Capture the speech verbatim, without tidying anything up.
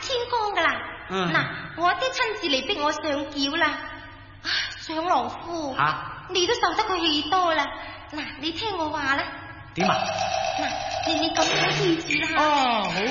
天光噶啦。嗱、嗯，我爹親自嚟逼我上轎啦。上郎夫，啊、你都受得佢氣多啦。嗱，你聽我話啦。 點啊？ 嗱，你你咁樣記住啦。 哦，好